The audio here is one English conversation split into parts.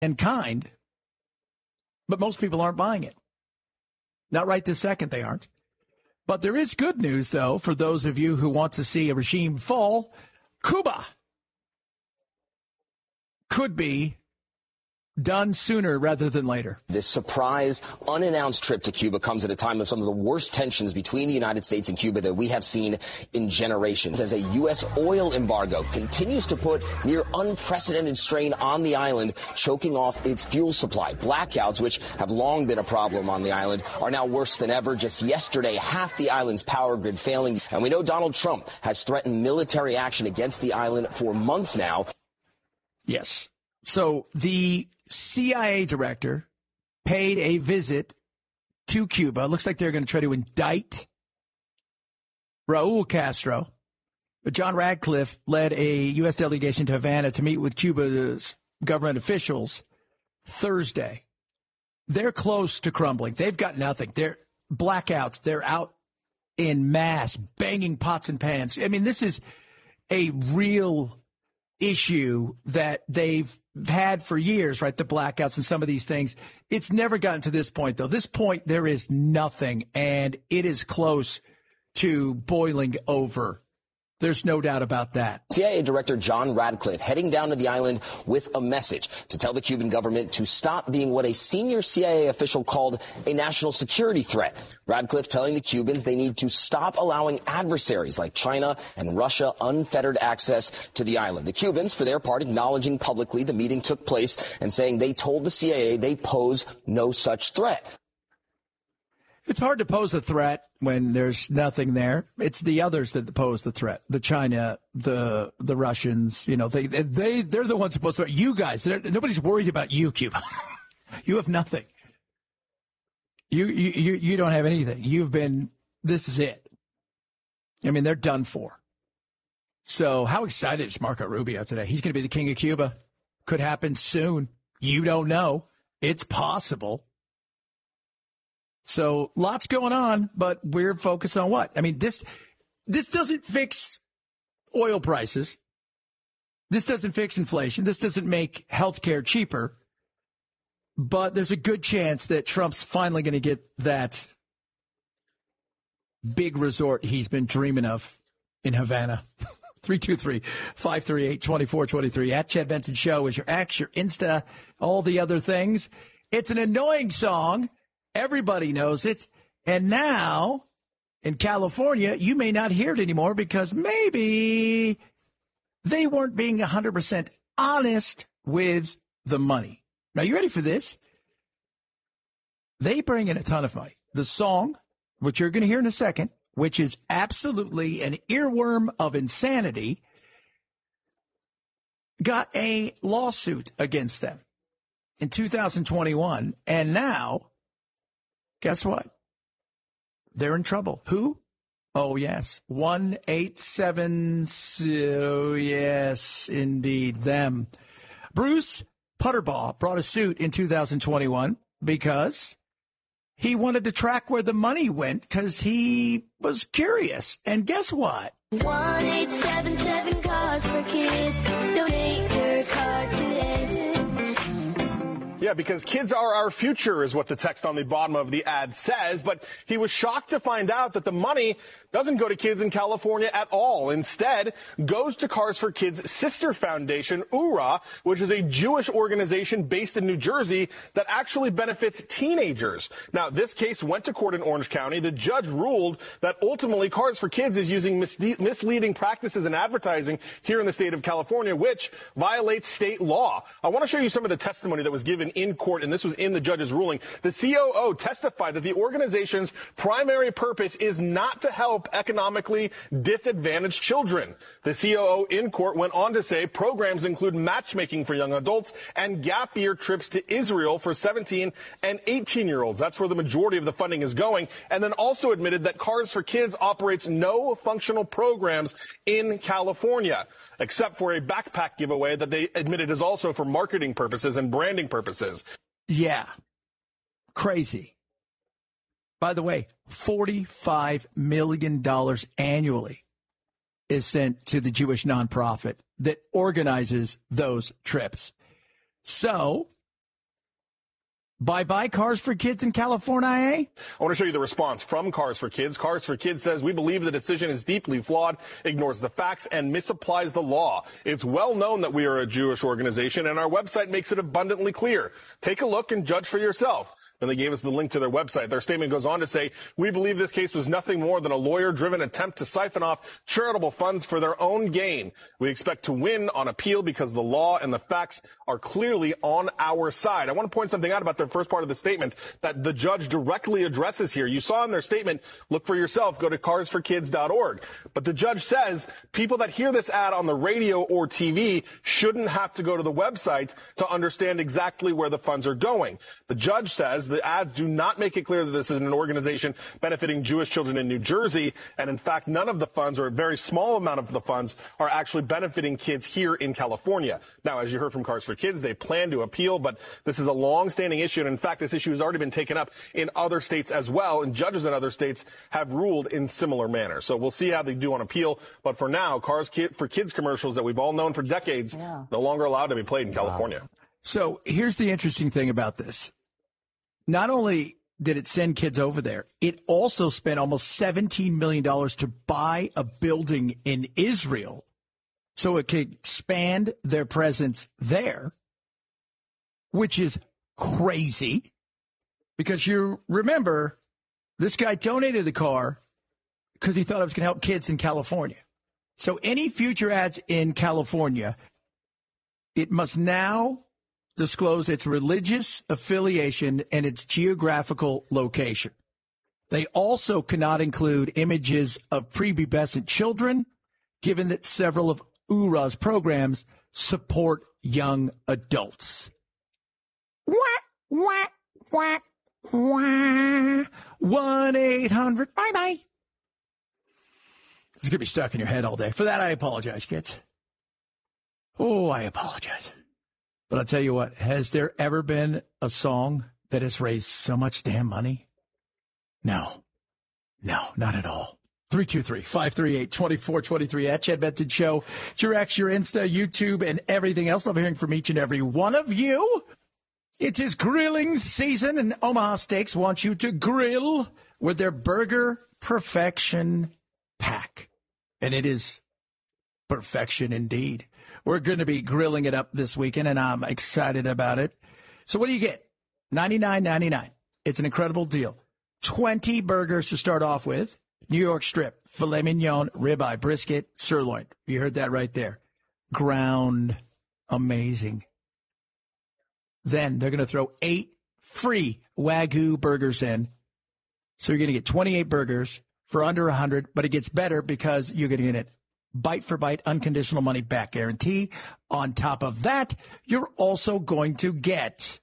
and kind, but most people aren't buying it. Not right this second, they aren't. But there is good news, though, for those of you who want to see a regime fall. Cuba could be done sooner rather than later. This surprise, unannounced trip to Cuba comes at a time of some of the worst tensions between the United States and Cuba that we have seen in generations, as a U.S. oil embargo continues to put near unprecedented strain on the island, choking off its fuel supply. Blackouts, which have long been a problem on the island, are now worse than ever. Just yesterday, half the island's power grid failing. And we know Donald Trump has threatened military action against the island for months now. Yes. So the CIA director paid a visit to Cuba. Looks like they're going to try to indict Raul Castro. But John Radcliffe led a U.S. delegation to Havana to meet with Cuba's government officials Thursday. They're close to crumbling. They've got nothing. They're blackouts. They're out in mass, banging pots and pans. I mean, this is a real issue that they've had for years, right? The blackouts and some of these things. It's never gotten to this point, though. This point, there is nothing, and it is close to boiling over. There's no doubt about that. CIA Director John Radcliffe heading down to the island with a message to tell the Cuban government to stop being what a senior CIA official called a national security threat. Radcliffe telling the Cubans they need to stop allowing adversaries like China and Russia unfettered access to the island. The Cubans, for their part, acknowledging publicly the meeting took place and saying they told the CIA they pose no such threat. It's hard to pose a threat when there's nothing there. It's the others that pose the threat. The China, the Russians, you know, they're the ones supposed to. You guys, nobody's worried about you, Cuba. You have nothing. You don't have anything. This is it. I mean, they're done for. So how excited is Marco Rubio today? He's going to be the king of Cuba. Could happen soon. You don't know. It's possible. So lots going on, but we're focused on what? I mean, this doesn't fix oil prices. This doesn't fix inflation. This doesn't make healthcare cheaper. But there's a good chance that Trump's finally going to get that big resort he's been dreaming of in Havana. 323-538-2423. At Chad Benson Show is your X, your Insta, all the other things. It's an annoying song. Everybody knows it. And now, in California, you may not hear it anymore because maybe they weren't being 100% honest with the money. Now, you ready for this? They bring in a ton of money. The song, which you're going to hear in a second, which is absolutely an earworm of insanity, got a lawsuit against them in 2021. And now, guess what? They're in trouble. Who? Oh, yes. 187. Yes, indeed. Them. Bruce Putterbaugh brought a suit in 2021 because he wanted to track where the money went because he was curious. And guess what? 1877 Cars for Kids. Donate your car today. Yeah, because kids are our future is what the text on the bottom of the ad says. But he was shocked to find out that the money doesn't go to kids in California at all. Instead, goes to Cars for Kids' sister foundation, URA, which is a Jewish organization based in New Jersey that actually benefits teenagers. Now, this case went to court in Orange County. The judge ruled that ultimately Cars for Kids is using misleading practices in advertising here in the state of California, which violates state law. I want to show you some of the testimony that was given in court, and this was in the judge's ruling. The COO testified that the organization's primary purpose is not to help economically disadvantaged children. The COO in court went on to say programs include matchmaking for young adults and gap year trips to Israel for 17 and 18-year-olds. That's where the majority of the funding is going. And then also admitted that Cars for Kids operates no functional programs in California, except for a backpack giveaway that they admitted is also for marketing purposes and branding purposes. Yeah. Crazy. By the way, $45 million annually is sent to the Jewish nonprofit that organizes those trips. So Bye-bye Cars for Kids in California, eh? I want to show you the response from Cars for Kids. Cars for Kids says, we believe the decision is deeply flawed, ignores the facts, and misapplies the law. It's well known that we are a Jewish organization, and our website makes it abundantly clear. Take a look and judge for yourself. And they gave us the link to their website. Their statement goes on to say, we believe this case was nothing more than a lawyer-driven attempt to siphon off charitable funds for their own gain. We expect to win on appeal because the law and the facts are clearly on our side. I want to point something out about their first part of the statement that the judge directly addresses here. You saw in their statement, look for yourself, go to carsforkids.org. But the judge says people that hear this ad on the radio or TV shouldn't have to go to the website to understand exactly where the funds are going. The judge says the ads do not make it clear that this is an organization benefiting Jewish children in New Jersey. And in fact, none of the funds, or a very small amount of the funds, are actually benefiting kids here in California. Now, as you heard from Cars for Kids, they plan to appeal, but this is a long-standing issue. And in fact, this issue has already been taken up in other states as well. And judges in other states have ruled in similar manner. So we'll see how they do on appeal. But for now, Cars for Kids commercials that we've all known for decades, no longer allowed to be played in California. So here's the interesting thing about this. Not only did it send kids over there, it also spent almost $17 million to buy a building in Israel so it could expand their presence there, which is crazy because you remember this guy donated the car because he thought it was going to help kids in California. So any future ads in California, it must now disclose its religious affiliation and its geographical location. They also cannot include images of prepubescent children, given that several of URA's programs support young adults. 1-800, bye-bye. It's going to be stuck in your head all day. For that, I apologize, kids. Oh, I apologize. But I'll tell you what, has there ever been a song that has raised so much damn money? No, not at all. 323-538-2423 at Chad Benson Show. It's your X, your Insta, YouTube, and everything else. Love hearing from each and every one of you. It is grilling season, and Omaha Steaks wants you to grill with their Burger Perfection Pack. And it is perfection indeed. We're going to be grilling it up this weekend, and I'm excited about it. So what do you get? $99.99. It's an incredible deal. 20 burgers to start off with. New York strip, filet mignon, ribeye, brisket, sirloin. You heard that right there. Ground amazing. Then they're going to throw 8 free Wagyu burgers in. So you're going to get 28 burgers for under $100, but it gets better because you're going to get it bite for bite, unconditional money back guarantee. On top of that, you're also going to get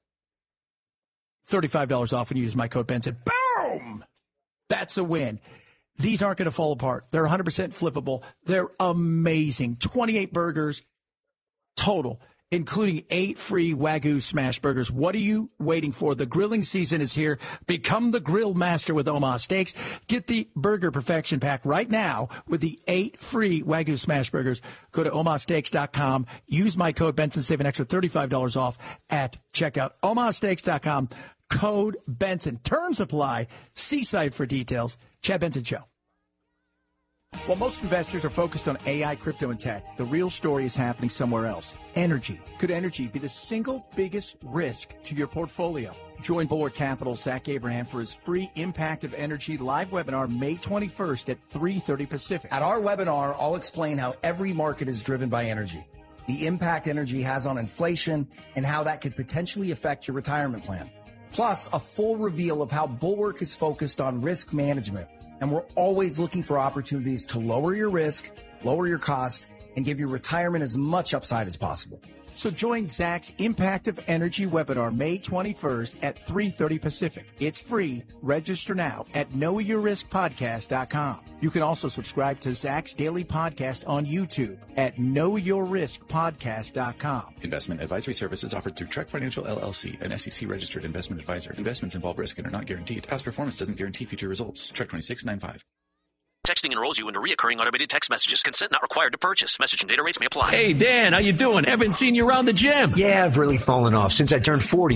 $35 off when you use my code Benson. Boom! That's a win. These aren't going to fall apart. They're 100% flippable. They're amazing. 28 burgers total, including 8 free Wagyu smash burgers. What are you waiting for? The grilling season is here. Become the grill master with Omaha Steaks. Get the Burger Perfection Pack right now with the 8 free Wagyu smash burgers. Go to omahasteaks.com. Use my code Benson. Save an extra $35 off at checkout. omahasteaks.com. Code Benson. Terms apply. See site for details. Chad Benson Show. While most investors are focused on AI, crypto, and tech, the real story is happening somewhere else. Energy. Could energy be the single biggest risk to your portfolio? Join Bulwark Capital's Zach Abraham for his free Impact of Energy live webinar May 21st at 3:30 Pacific. At our webinar, I'll explain how every market is driven by energy, the impact energy has on inflation, and how that could potentially affect your retirement plan. Plus, a full reveal of how Bulwark is focused on risk management. And we're always looking for opportunities to lower your risk, lower your cost, and give your retirement as much upside as possible. So join Zach's Impact of Energy webinar May 21st at 3:30 Pacific. It's free. Register now at knowyourriskpodcast.com. You can also subscribe to Zach's daily podcast on YouTube at knowyourriskpodcast.com. Investment advisory services offered through Trek Financial LLC, an SEC-registered investment advisor. Investments involve risk and are not guaranteed. Past performance doesn't guarantee future results. Trek 2695. Texting enrolls you into reoccurring automated text messages. Consent not required to purchase. Message and data rates may apply. Hey, Dan, how you doing? Haven't seen you around the gym. Yeah, I've really fallen off since I turned 40.